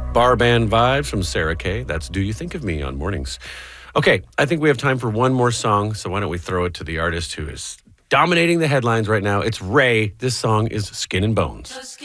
Bar band vibes from Sarah Kay. That's Do You Think of Me on mornings. Okay, I think we have time for one more song, so why don't we throw it to the artist who is dominating the headlines right now? It's Ray. This song is Skin and Bones.